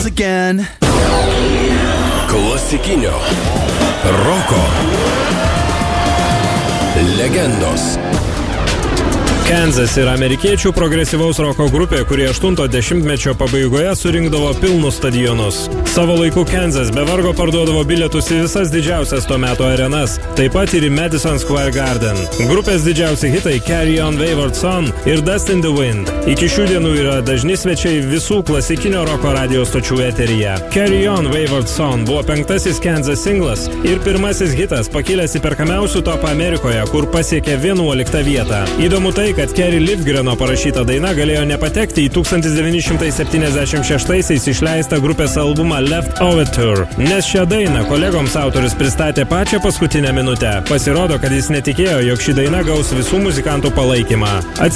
again. Klasikinio roko legendos. Kansas yra amerikiečių progresyvaus roko grupė, kurie 80-mečio pabaigoje surinkdavo pilnus stadionus. Savo laiku Kansas be vargo parduodavo bilietus į visas didžiausias to meto arenas, taip pat ir į Madison Square Garden. Grupės didžiausi hitai Carry On Wayward Son ir Dust in the Wind. Iki šių dienų yra dažni svečiai visų klasikinio roko radio stočių eteryje. Carry On Wayward Son buvo 5. Kansas singlas ir pirmasis hitas pakilęs į perkamiausių topą Amerikoje, kur pasiekė 11 vietą. Įdomu tai, kad Kerry Livgreno parašyta daina galėjo nepatekti į 1976-aisiais išleistą grupės albumą Left Overture, nes šią dainą kolegoms autorius pristatė pačią paskutinę minutę. Pasirodo, kad jis netikėjo, jog ši daina gaus visų muzikantų palaikymą.